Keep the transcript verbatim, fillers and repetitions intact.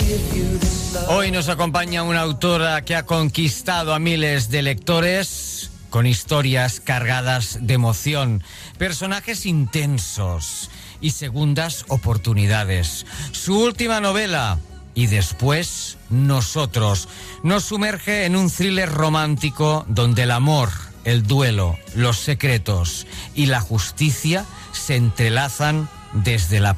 Hoy nos acompaña una autora que ha conquistado a miles de lectores con historias cargadas de emoción, personajes intensos y segundas oportunidades. Su última novela, Y después nosotros, nos sumerge en un thriller romántico donde el amor, el duelo, los secretos y la justicia se entrelazan desde la